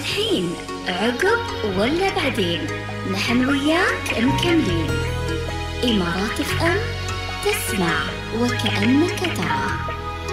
الحين عقب ولا بعدين؟ نحن وياك مكملين. إمارات FM، تسمع وكأنك ترى.